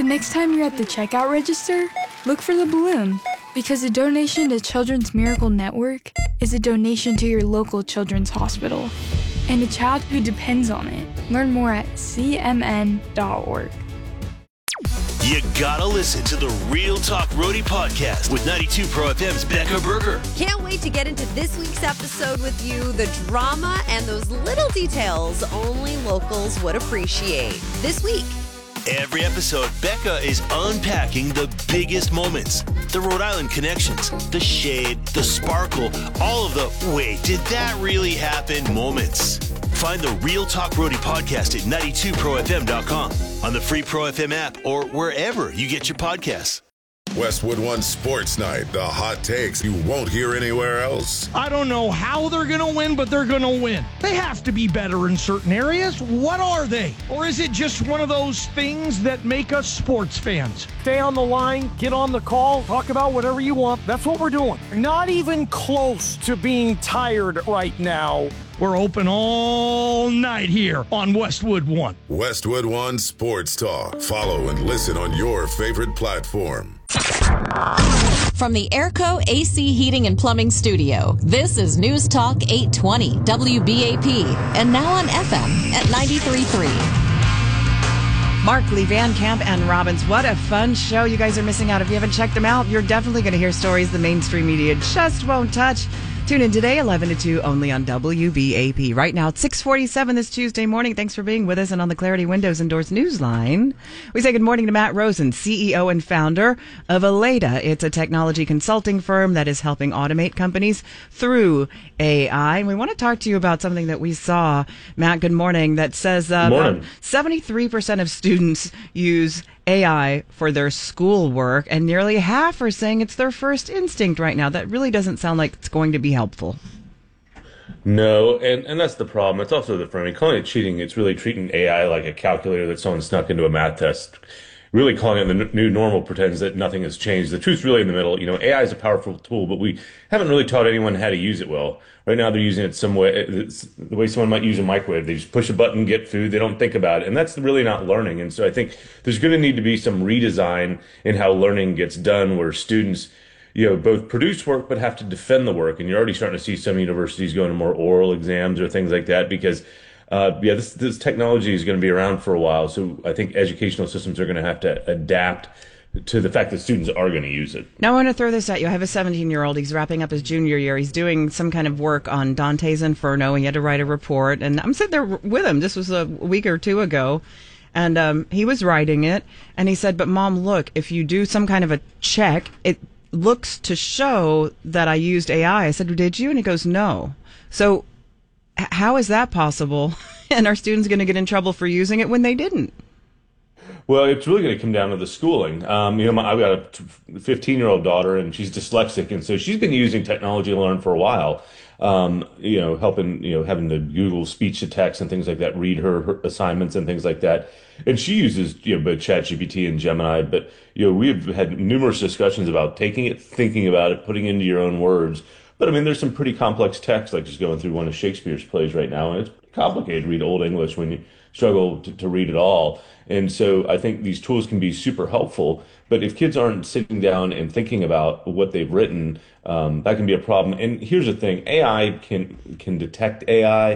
The next time you're at the checkout register, look for the balloon, because a donation to Children's Miracle Network is a donation to your local children's hospital and a child who depends on it. Learn more at cmn.org. You gotta listen to the Real Talk Roadie podcast with 92 Pro FM's Becca Berger. Can't wait to get into this week's episode with you. The drama and those little details only locals would appreciate. This week. Every episode, Becca is unpacking the biggest moments. The Rhode Island connections, the shade, the sparkle, all of the wait, did that really happen moments. Find the Real Talk Roadie podcast at 92profm.com, on the free Pro FM app, or wherever you get your podcasts. Westwood One Sports Night, the hot takes you won't hear anywhere else. I don't know how they're going to win, but they're going to win. They have to be better in certain areas. What are they? Or is it just one of those things that make us sports fans? Stay on the line, get on the call, talk about whatever you want. That's what we're doing. Not even close to being tired right now. We're open all night here on Westwood One. Westwood One Sports Talk. Follow and listen on your favorite platform. From the Airco AC Heating and Plumbing Studio, this is News Talk 820 WBAP, and now on FM at 93.3. Mark Lee Van Camp and Robbins, what a fun show. You guys are missing out. If you haven't checked them out, you're definitely going to hear stories the mainstream media just won't touch. Tune in today, 11 to 2, only on WBAP. Right now, it's 6:47 this Tuesday morning. Thanks for being with us. And on the Clarity Windows and Doors Newsline, we say good morning to Matt Rosen, CEO and founder of Aleda. It's a technology consulting firm that is helping automate companies through AI. And we want to talk to you about something that we saw, Matt, good morning, that says about 73% of students use AI for their schoolwork, and nearly half are saying it's their first instinct right now. That really doesn't sound like it's going to be helpful. No, and that's the problem. It's also the framing. Calling it cheating, it's really treating AI like a calculator that someone snuck into a math test. Really calling it the new normal pretends that nothing has changed. The truth's really in the middle. You know, AI is a powerful tool, but we haven't really taught anyone how to use it well. Right now, they're using it some way, the way someone might use a microwave. They just push a button, get food. They don't think about it. And that's really not learning. And so I think there's going to need to be some redesign in how learning gets done, where students, you know, both produce work but have to defend the work. And you're already starting to see some universities going to more oral exams or things like that because this technology is going to be around for a while. So I think educational systems are going to have to adapt to the fact that students are going to use it. Now I want to throw this at you. I have a 17-year-old. He's wrapping up his junior year. He's doing some kind of work on Dante's Inferno. He had to write a report, and I'm sitting there with him. This was a week or two ago, and he was writing it, and he said, but Mom, look, if you do some kind of a check, it looks to show that I used AI. I said, did you? And he goes, no. So how is that possible? And are students going to get in trouble for using it when they didn't? Well, it's really going to come down to the schooling. I've got a 15-year-old daughter, and she's dyslexic, and so she's been using technology to learn for a while. Helping, having the Google speech to text and things like that, read her assignments and things like that. And she uses, both ChatGPT and Gemini. But, we've had numerous discussions about taking it, thinking about it, putting it into your own words. But, there's some pretty complex text, like just going through one of Shakespeare's plays right now, and it's complicated to read Old English when you struggle to read it all. And so I think these tools can be super helpful, but if kids aren't sitting down and thinking about what they've written, that can be a problem. And here's the thing, AI can detect AI,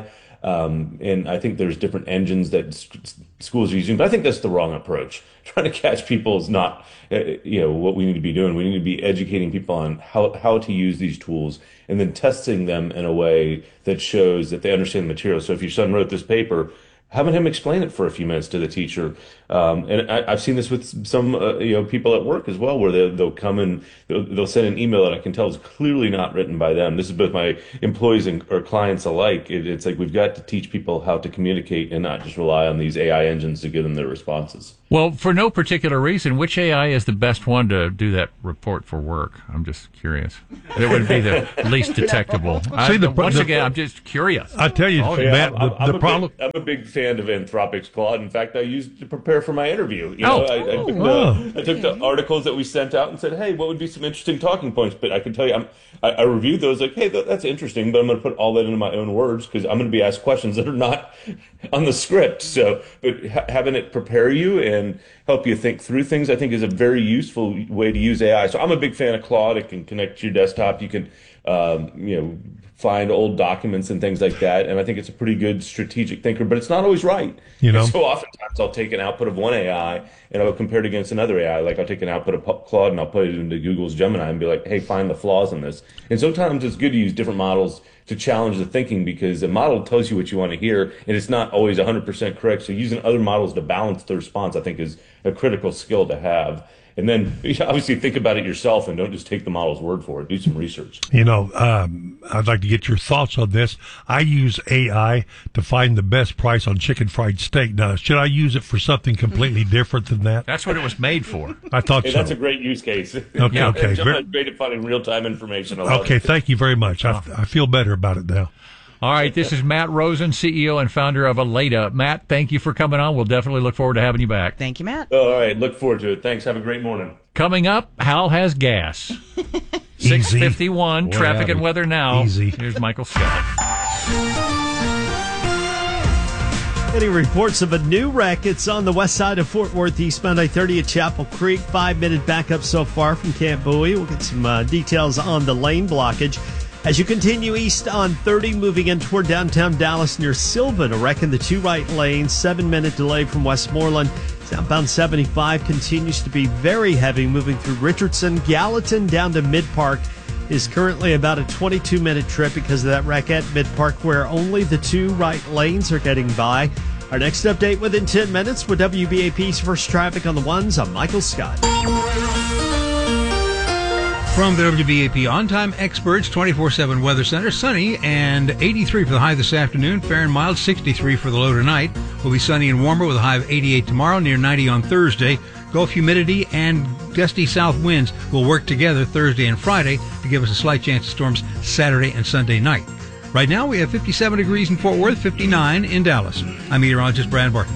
and I think there's different engines that schools are using, but I think that's the wrong approach. Trying to catch people is not, what we need to be doing. We need to be educating people on how to use these tools and then testing them in a way that shows that they understand the material. So if your son wrote this paper, having him explain it for a few minutes to the teacher. And I've seen this with some, people at work as well, where they'll come and they'll send an email that I can tell is clearly not written by them. This is both my employees or clients alike. It's like we've got to teach people how to communicate and not just rely on these AI engines to give them their responses. Well, for no particular reason, which AI is the best one to do that report for work? I'm just curious. It would be the least detectable. Once again, I'm just curious. I tell you, Matt, the problem. I'm a big fan of Anthropic's Claude. In fact, I used it to prepare for my interview. I took the articles that we sent out and said, hey, what would be some interesting talking points? But I can tell you, I reviewed those like, hey, that's interesting, but I'm going to put all that into my own words because I'm going to be asked questions that are not on the script. So, but having it prepare you and help you think through things, I think is a very useful way to use AI. So I'm a big fan of Claude. It can connect to your desktop. You can, find old documents and things like that. And I think it's a pretty good strategic thinker, but it's not always right. And so oftentimes I'll take an output of one AI and I'll compare it against another AI. Like I'll take an output of Claude and I'll put it into Google's Gemini and be like, hey, find the flaws in this. And sometimes it's good to use different models to challenge the thinking because a model tells you what you want to hear and it's not always 100% correct. So using other models to balance the response, I think, is a critical skill to have. And then obviously think about it yourself and don't just take the model's word for it. Do some research. I'd like to get your thoughts on this. I use AI to find the best price on chicken fried steak. Now, should I use it for something completely different than that? That's what it was made for. I thought so. That's a great use case. Okay. Great at finding real-time information. Okay, thank you very much. I feel better about it now. All right, this is Matt Rosen, CEO and founder of Aleda. Matt, thank you for coming on. We'll definitely look forward to having you back. Thank you, Matt. All right, look forward to it. Thanks. Have a great morning. Coming up, Hal has gas. 6:51, traffic and weather now. Easy. Here's Michael Scott. Getting reports of a new wreck. It's on the west side of Fort Worth, eastbound I-30 at Chapel Creek. 5-minute backup so far from Camp Bowie. We'll get some details on the lane blockage. As you continue east on 30, moving in toward downtown Dallas near Sylvan, a wreck in the two right lanes, 7-minute delay from Westmoreland. Southbound 75 continues to be very heavy, moving through Richardson. Gallatin down to Mid-Park is currently about a 22-minute trip because of that wreck at Mid-Park, where only the two right lanes are getting by. Our next update within 10 minutes with WBAP's First Traffic on the Ones. I'm Michael Scott. From the WBAP On-Time Experts 24/7 Weather Center, sunny and 83 for the high this afternoon, fair and mild, 63 for the low tonight. Will be sunny and warmer with a high of 88 tomorrow, near 90 on Thursday. Gulf humidity and gusty south winds will work together Thursday and Friday to give us a slight chance of storms Saturday and Sunday night. Right now we have 57 degrees in Fort Worth, 59 in Dallas. I'm meteorologist Brad Barton.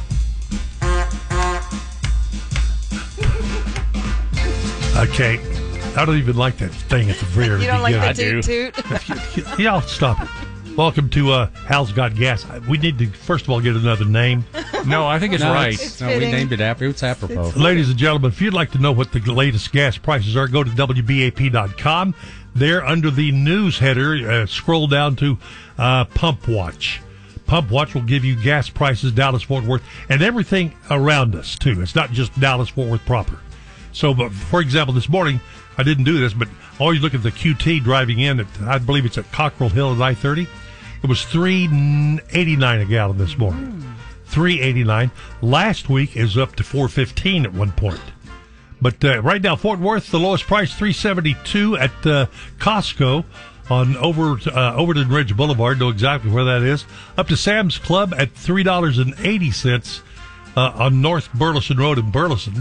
Okay. I don't even like that thing at the very beginning. You don't like the toot-toot? Yeah, stop it. Welcome to Hal's Got Gas. We need to, first of all, get another name. No, I think it's right. We named it after. It's apropos. Ladies and gentlemen, if you'd like to know what the latest gas prices are, go to WBAP.com. There, under the news header, scroll down to Pump Watch. Pump Watch will give you gas prices, Dallas, Fort Worth, and everything around us, too. It's not just Dallas, Fort Worth proper. So, but for example, this morning, I didn't do this, but always look at the QT driving in. I believe it's at Cockrell Hill at I-30. It was $3.89 a gallon this morning. $3.89. Last week is up to $4.15 at one point. But right now, Fort Worth, the lowest price, $3.72 at Costco on Overton Ridge Boulevard. Know exactly where that is. Up to Sam's Club at $3.80 on North Burleson Road in Burleson.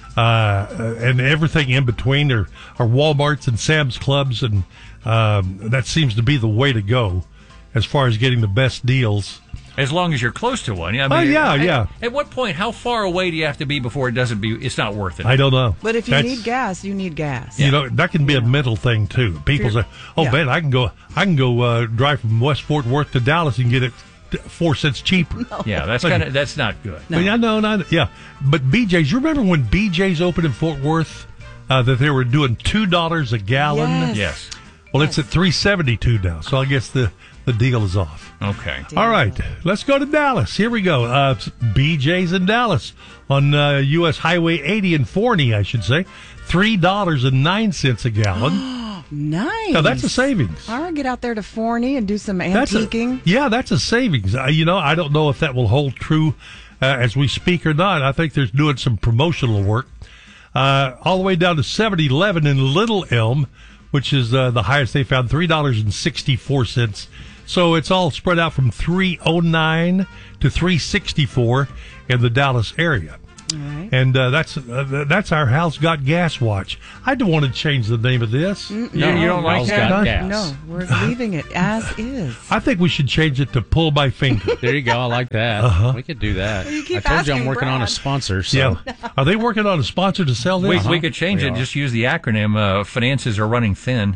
And everything in between are Walmarts and Sam's Clubs, and that seems to be the way to go as far as getting the best deals. As long as you're close to one. I mean, yeah. At what point, how far away do you have to be before it's not worth it? I don't know. But if you need gas, you need gas. You know, that can be a mental thing too. People say, man, I can go drive from West Fort Worth to Dallas and get it 4 cents cheaper. No. Yeah, that's not good. No. But BJ's, you remember when BJ's opened in Fort Worth, that they were doing $2 a gallon? Yes. Well, it's at $3.72 now, so I guess the deal is off. Okay. All right, let's go to Dallas. Here we go. BJ's in Dallas on U.S. Highway 80 in Forney, I should say. $3.09 a gallon. Nice. Now, that's a savings. All right, get out there to Forney and do some antiquing. That's a savings. I don't know if that will hold true as we speak or not. I think they're doing some promotional work. All the way down to 7-Eleven in Little Elm, which is the highest they found, $3.64. So it's all spread out from $3.09 to $3.64 in the Dallas area. And that's our Hal's Got Gas watch. I don't want to change the name of this. You don't like that? Got gas. No, we're leaving it as is. I think we should change it to Pull My Finger. There you go. I like that. We could do that. You keep I told you I'm asking working on a Brad. sponsor. So. Yeah. Are they working on a sponsor to sell this? We could change it and just use the acronym, finances are running thin.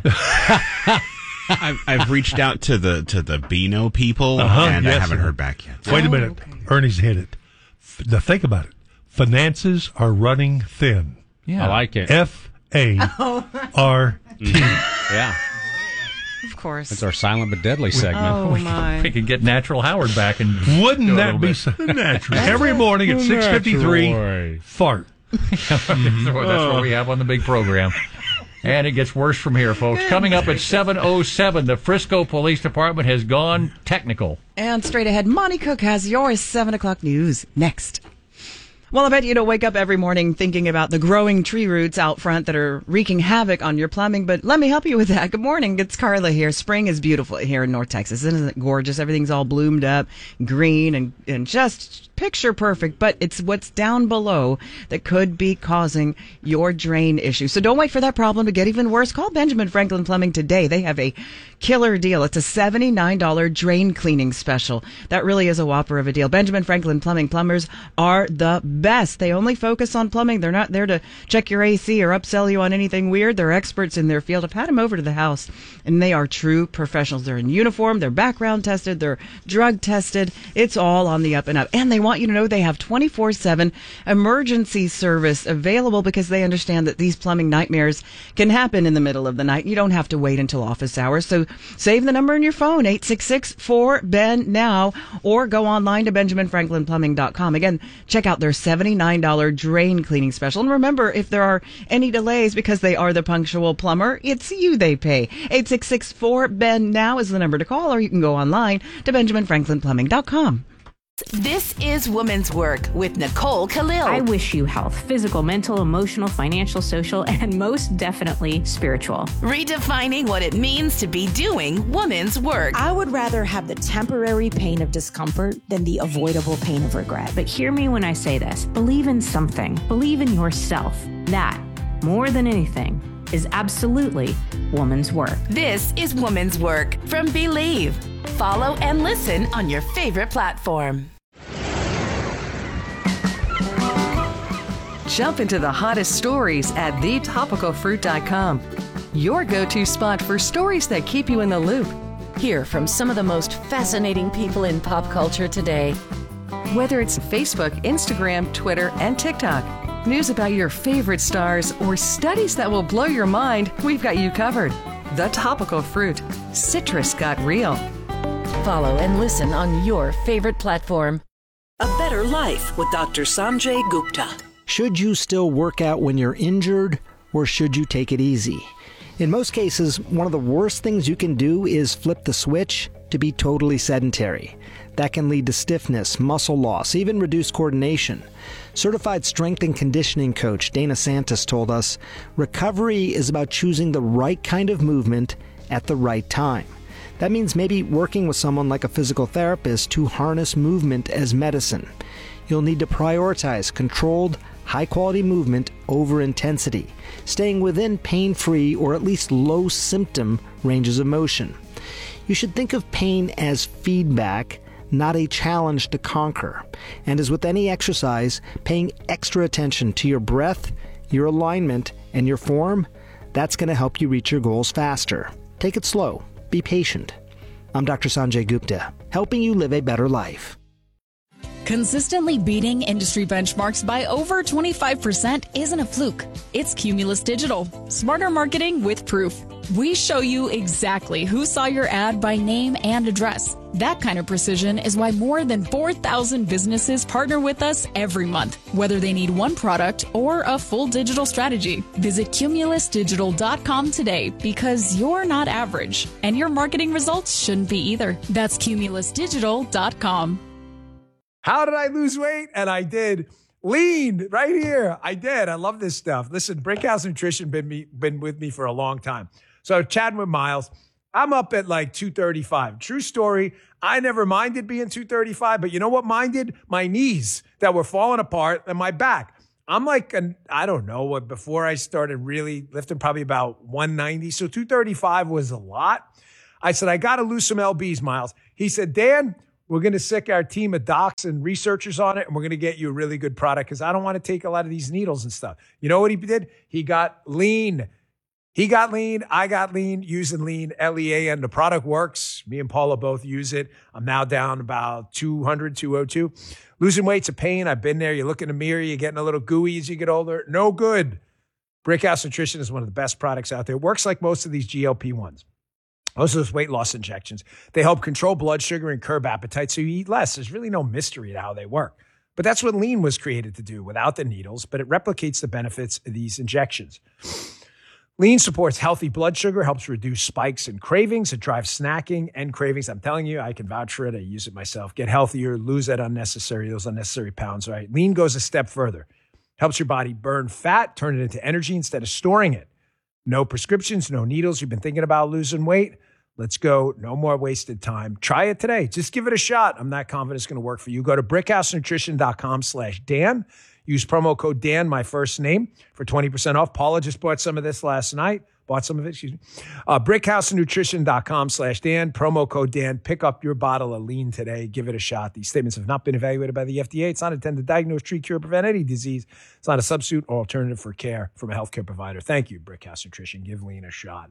I've reached out to the Beano people, and I haven't heard back yet. Wait a minute. Okay. Ernie's hit it. Now think about it. Finances are running thin. Yeah. I like it. FART. Yeah. Of course. It's our silent but deadly segment. Oh, my. We could get Natural Howard back and Wouldn't that be so natural? Every morning at 6:53, fart. That's what we have on the big program. And it gets worse from here, folks. Coming up at 7:07, the Frisco Police Department has gone technical. And straight ahead, Monty Cook has your 7 o'clock news next. Well, I bet you don't wake up every morning thinking about the growing tree roots out front that are wreaking havoc on your plumbing, but let me help you with that. Good morning. It's Carla here. Spring is beautiful here in North Texas. Isn't it gorgeous? Everything's all bloomed up, green, and just picture perfect, but it's what's down below that could be causing your drain issue. So don't wait for that problem to get even worse. Call Benjamin Franklin Plumbing today. They have a killer deal. It's a $79 drain cleaning special. That really is a whopper of a deal. Benjamin Franklin Plumbing plumbers are the best. They only focus on plumbing. They're not there to check your AC or upsell you on anything weird. They're experts in their field. I've had them over to the house, and they are true professionals. They're in uniform. They're background tested. They're drug tested. It's all on the up and up. And they want you to know they have 24/7 emergency service available because they understand that these plumbing nightmares can happen in the middle of the night. You don't have to wait until office hours. So save the number in your phone, 866-4BEN-NOW, or go online to BenjaminFranklinPlumbing.com. Again, check out their $79 drain cleaning special. And remember, if there are any delays because they are the punctual plumber, it's you they pay. 866-4BEN-NOW is the number to call, or you can go online to BenjaminFranklinPlumbing.com. This is Women's Work with Nicole Khalil. I wish you health, physical, mental, emotional, financial, social, and most definitely spiritual. Redefining what it means to be doing women's work. I would rather have the temporary pain of discomfort than the avoidable pain of regret. But hear me when I say this. Believe in something. Believe in yourself. That, more than anything, is absolutely woman's work. This is Women's Work from Believe. Follow and listen on your favorite platform. Jump into the hottest stories at thetopicalfruit.com. Your go-to spot for stories that keep you in the loop. Hear from some of the most fascinating people in pop culture today. Whether it's Facebook, Instagram, Twitter, and TikTok, news about your favorite stars, or studies that will blow your mind, we've got you covered. The Topical Fruit. Citrus got real. Follow and listen on your favorite platform. A Better Life with Dr. Sanjay Gupta. Should you still work out when you're injured, or should you take it easy? In most cases, one of the worst things you can do is flip the switch to be totally sedentary. That can lead to stiffness, muscle loss, even reduced coordination. Certified strength and conditioning coach Dana Santos told us, recovery is about choosing the right kind of movement at the right time. That means maybe working with someone like a physical therapist to harness movement as medicine. You'll need to prioritize controlled, high-quality movement over intensity, staying within pain-free or at least low-symptom ranges of motion. You should think of pain as feedback, not a challenge to conquer. And as with any exercise, paying extra attention to your breath, your alignment, and your form, that's going to help you reach your goals faster. Take it slow. Be patient. I'm Dr. Sanjay Gupta, helping you live a better life. Consistently beating industry benchmarks by over 25% isn't a fluke. It's Cumulus Digital. Smarter marketing with proof. We show you exactly who saw your ad by name and address. That kind of precision is why more than 4,000 businesses partner with us every month, whether they need one product or a full digital strategy. Visit cumulusdigital.com today because you're not average, and your marketing results shouldn't be either. That's cumulusdigital.com. How did I lose weight? And I did. Lean right here. I did. I love this stuff. Listen, Brickhouse Nutrition been with me for a long time. So chatting with Miles, I'm up at like 235. True story. I never minded being 235, but you know what minded? My knees. that were falling apart in my back. I'm like, I don't know, before I started really lifting, probably about 190. So 235 was a lot. I said, I got to lose some lbs, Miles. He said, Dan, we're going to sick our team of docs and researchers on it, and we're going to get you a really good product because I don't want to take a lot of these needles and stuff. You know what he did? He got lean. He got lean. I got lean, using lean, LEAN. The product works. Me and Paula both use it. I'm now down about 200, 202. Losing weight's a pain. I've been there. You look in the mirror, you're getting a little gooey as you get older. No good. Brickhouse Nutrition is one of the best products out there. It works like most of these GLP-1s. Most of those weight loss injections. They help control blood sugar and curb appetite so you eat less. There's really no mystery to how they work. But that's what lean was created to do without the needles, but it replicates the benefits of these injections. Lean supports healthy blood sugar, helps reduce spikes and cravings. It drives snacking and cravings. I'm telling you, I can vouch for it. I use it myself. Get healthier, lose those unnecessary pounds, right? Lean goes a step further. Helps your body burn fat, turn it into energy instead of storing it. No prescriptions, no needles. You've been thinking about losing weight? Let's go. No more wasted time. Try it today. Just give it a shot. I'm not confident it's going to work for you. Go to brickhousenutrition.com/Dan. Use promo code Dan, my first name, for 20% off. Paula just bought some of this last night. Brickhousenutrition.com/Dan. Promo code Dan. Pick up your bottle of lean today. Give it a shot. These statements have not been evaluated by the FDA. It's not intended to diagnose, treat, cure, or prevent any disease. It's not a substitute or alternative for care from a healthcare provider. Thank you, Brickhouse Nutrition. Give lean a shot.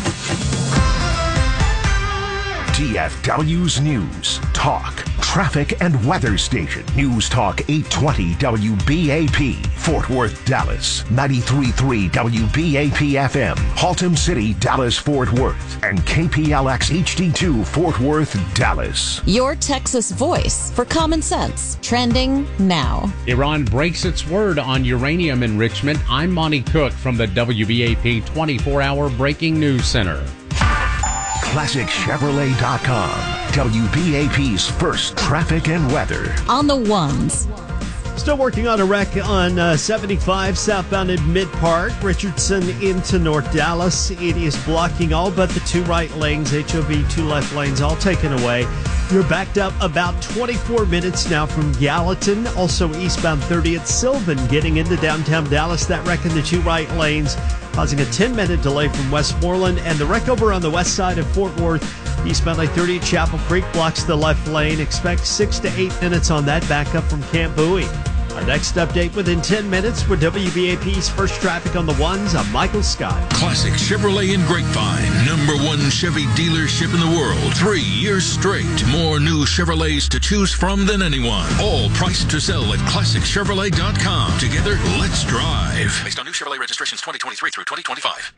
DFW's News, Talk, Traffic, and Weather Station. News Talk 820 WBAP, Fort Worth, Dallas. 93.3 WBAP FM, Haltom City, Dallas, Fort Worth. And KPLX HD2, Fort Worth, Dallas. Your Texas voice for common sense. Trending now. Iran breaks its word on uranium enrichment. I'm Monty Cook from the WBAP 24-hour Breaking News Center. ClassicChevrolet.com, WBAP's first traffic and weather. On the ones. Still working on a wreck on 75 southbound at Mid-Park, Richardson into North Dallas. It is blocking all but the two right lanes, HOV, two left lanes, all taken away. You're backed up about 24 minutes now from Gallatin. Also eastbound 30 at Sylvan, getting into downtown Dallas. That wreck in the two right lanes, causing a 10-minute delay from Westmoreland. And the wreck over on the west side of Fort Worth, eastbound I-30 at Chapel Creek, blocks the left lane. Expect 6 to 8 minutes on that, back up from Camp Bowie. Our next update within 10 minutes for WBAP's First Traffic on the Ones. I'm Michael Scott. Classic Chevrolet in Grapevine. #1 Chevy dealership in the world. 3 years straight. More new Chevrolets to choose from than anyone. All priced to sell at ClassicChevrolet.com. Together, let's drive. Based on new Chevrolet registrations 2023 through 2025.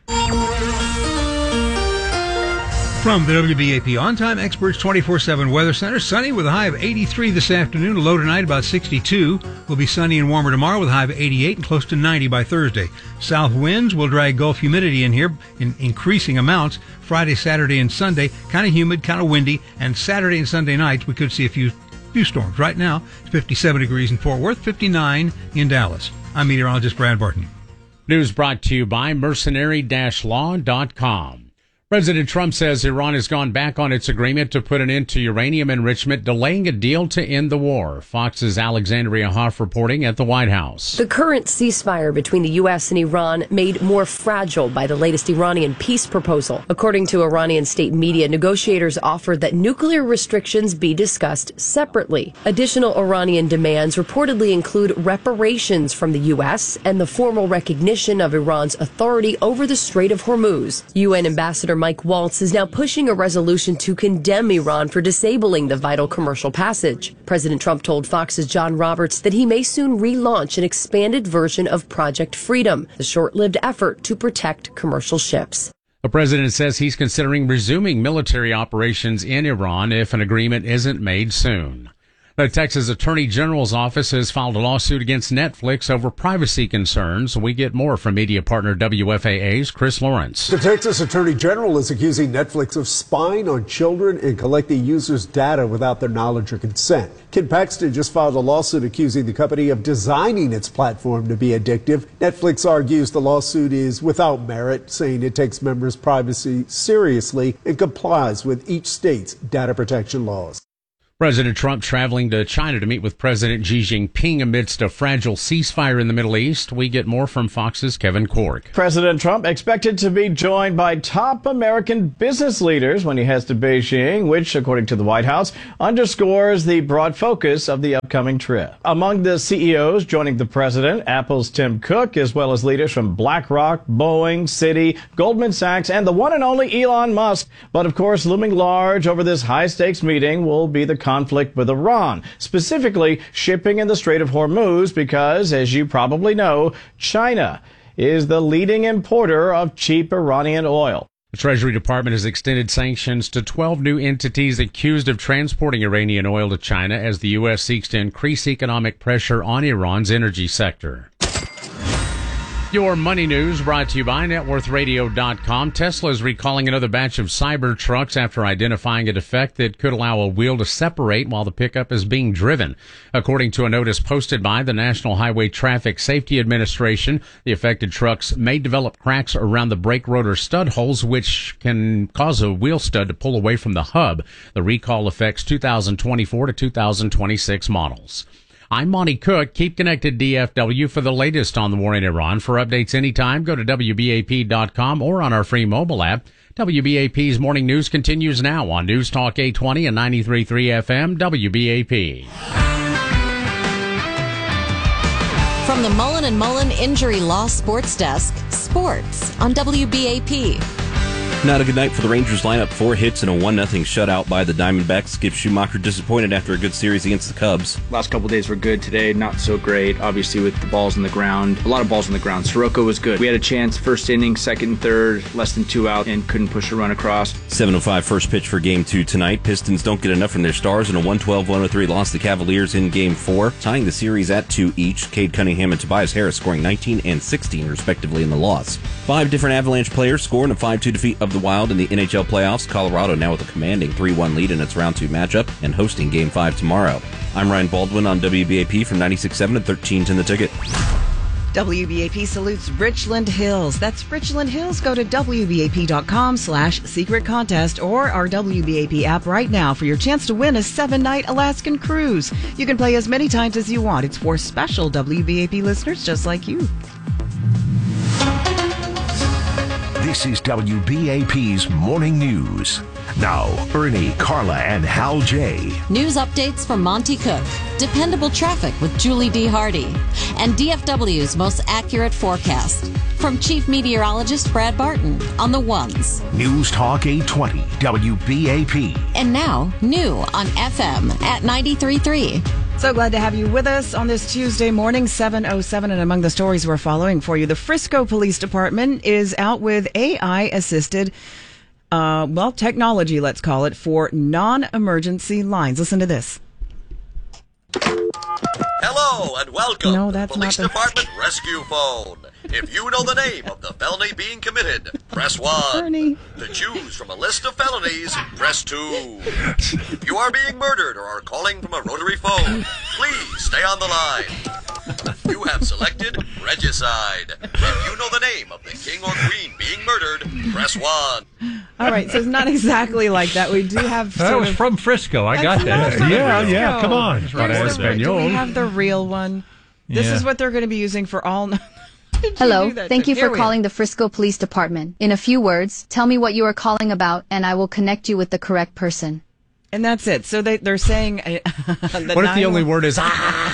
From the WBAP On-Time Experts 24/7 Weather Center, sunny with a high of 83 this afternoon, a low tonight about 62. Will be sunny and warmer tomorrow with a high of 88 and close to 90 by Thursday. South winds will drag Gulf humidity in here in increasing amounts. Friday, Saturday, and Sunday, kind of humid, kind of windy, and Saturday and Sunday nights we could see a few storms. Right now, it's 57 degrees in Fort Worth, 59 in Dallas. I'm meteorologist Brad Barton. News brought to you by mercenary-law.com. President Trump says Iran has gone back on its agreement to put an end to uranium enrichment, delaying a deal to end the war. Fox's Alexandria Hoff reporting at the White House. The current ceasefire between the U.S. and Iran made more fragile by the latest Iranian peace proposal. According to Iranian state media, negotiators offered that nuclear restrictions be discussed separately. Additional Iranian demands reportedly include reparations from the U.S. and the formal recognition of Iran's authority over the Strait of Hormuz. UN Ambassador Mike Waltz is now pushing a resolution to condemn Iran for disabling the vital commercial passage. President Trump told Fox's John Roberts that he may soon relaunch an expanded version of Project Freedom, the short-lived effort to protect commercial ships. The president says he's considering resuming military operations in Iran if an agreement isn't made soon. The Texas Attorney General's office has filed a lawsuit against Netflix over privacy concerns. We get more from media partner WFAA's Chris Lawrence. The Texas Attorney General is accusing Netflix of spying on children and collecting users' data without their knowledge or consent. Ken Paxton just filed a lawsuit accusing the company of designing its platform to be addictive. Netflix argues the lawsuit is without merit, saying it takes members' privacy seriously and complies with each state's data protection laws. President Trump traveling to China to meet with President Xi Jinping amidst a fragile ceasefire in the Middle East. We get more from Fox's Kevin Cork. President Trump expected to be joined by top American business leaders when he heads to Beijing, which, according to the White House, underscores the broad focus of the upcoming trip. Among the CEOs joining the president, Apple's Tim Cook, as well as leaders from BlackRock, Boeing, Citi, Goldman Sachs, and the one and only Elon Musk. But of course, looming large over this high-stakes meeting will be the conflict with Iran, specifically shipping in the Strait of Hormuz, because, as you probably know, China is the leading importer of cheap Iranian oil. The Treasury Department has extended sanctions to 12 new entities accused of transporting Iranian oil to China as the U.S. seeks to increase economic pressure on Iran's energy sector. Your money news brought to you by NetWorthRadio.com. Tesla is recalling another batch of Cybertrucks after identifying a defect that could allow a wheel to separate while the pickup is being driven. According to a notice posted by the National Highway Traffic Safety Administration, the affected trucks may develop cracks around the brake rotor stud holes, which can cause a wheel stud to pull away from the hub. The recall affects 2024 to 2026 models. I'm Monty Cook. Keep connected, DFW, for the latest on the war in Iran. For updates anytime, go to WBAP.com or on our free mobile app. WBAP's morning news continues now on News Talk 820 and 93.3 FM, WBAP. From the Mullen & Mullen Injury Law Sports Desk, sports on WBAP. Not a good night for the Rangers lineup. 4 hits and a 1-0 shutout by the Diamondbacks. Skip Schumacher disappointed after a good series against the Cubs. Last couple days were good. Today, not so great. Obviously, with the balls on the ground. A lot of balls on the ground. Soroka was good. We had a chance first inning, second and third, less than 2 out, and couldn't push a run across. 7:05 first pitch for Game 2 tonight. Pistons don't get enough from their stars in a 112-103 loss to the Cavaliers in Game 4, tying the series at 2 each. Cade Cunningham and Tobias Harris scoring 19 and 16, respectively, in the loss. 5 different Avalanche players scored in a 5-2 defeat of the Wild in the NHL playoffs. Colorado now with a commanding 3-1 lead in its round 2 matchup and hosting Game 5 tomorrow. I'm Ryan Baldwin on WBAP from 96.7 and 13 in the ticket. WBAP salutes Richland Hills. That's Richland Hills. Go to WBAP.com/secret contest or our WBAP app right now for your chance to win a 7-night Alaskan cruise. You can play as many times as you want. It's for special WBAP listeners just like you. This is WBAP's Morning News. Now, Ernie, Carla, and Hal J. News updates from Monty Cook, dependable traffic with Julie D. Hardy, and DFW's most accurate forecast. From Chief Meteorologist Brad Barton on the ones. News Talk 820, WBAP. And now, new on FM at 93.3. So glad to have you with us on this Tuesday morning, 7:07. And among the stories we're following for you, the Frisco Police Department is out with AI-assisted, technology, let's call it, for non-emergency lines. Listen to this. Hello and welcome No, to the that's Police not the- Department Rescue Phone. If you know the name of the felony being committed, press 1. Ernie. To choose from a list of felonies, press 2. If you are being murdered or are calling from a rotary phone, please stay on the line. You have selected Regicide. If you know the name of the king or queen being murdered, press 1. All right, so it's not exactly like that. We do have That was from Frisco. I got that. Yeah, come on. Do we have the real one? This is what they're going to be using for all... Hello, thank you Here for we calling the Frisco Police Department. In a few words, tell me what you are calling about, and I will connect you with the correct person. And that's it. So they're saying... What if the only word is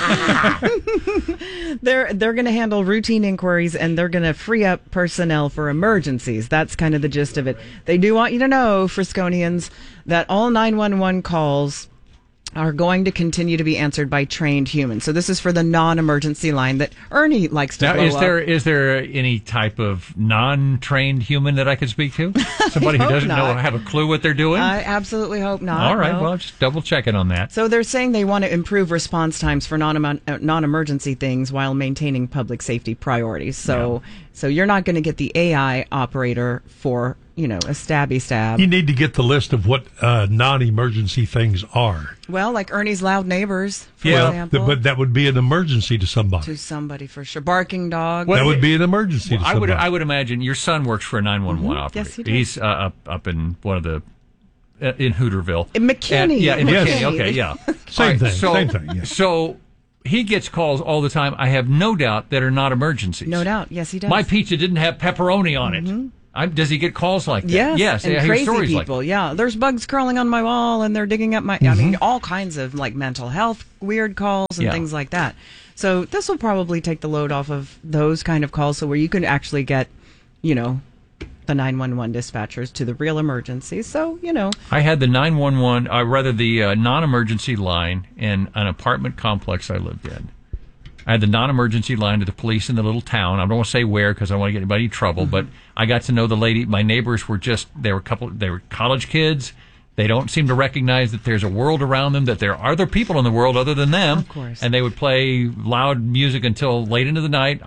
They're going to handle routine inquiries, and they're going to free up personnel for emergencies. That's kind of the gist of it. They do want you to know, Frisconians, that all 911 calls are going to continue to be answered by trained humans. So this is for the non-emergency line that Ernie likes to now, blow up. Is there any type of non-trained human that I could speak to? Somebody who doesn't have a clue what they're doing? I absolutely hope not. All right, no. well, just double checking on that. So they're saying they want to improve response times for non-emergency things while maintaining public safety priorities. So you're not going to get the AI operator for, a stabby stab. You need to get the list of what non-emergency things are. Well, like Ernie's loud neighbors, for example. But that would be an emergency to somebody. To somebody, for sure. Barking dog. That would be an emergency to somebody. I would imagine your son works for a 911 operator. Yes, he does. He's up in one of the in Hooterville. In McKinney. In Yes. McKinney. Okay, yeah. Same thing. So, Same thing. Yeah. So he gets calls all the time. I have no doubt that are not emergencies. No doubt. Yes, he does. My pizza didn't have pepperoni on it. Does he get calls like that? Yes. And I hear crazy stories people. like that. Yeah. There's bugs crawling on my wall and they're digging up my, I mean, all kinds of like mental health, weird calls and things like that. So this will probably take the load off of those kind of calls, so where you can actually get, you know, the 911 dispatchers to the real emergencies. So, you know. I had the 911, the non-emergency line in an apartment complex I lived in. I had the non-emergency line to the police in the little town. I don't want to say where because I don't want to get anybody in trouble, but I got to know the lady. My neighbors were they were college kids. They don't seem to recognize that there's a world around them, that there are other people in the world other than them. Of course. And they would play loud music until late into the night.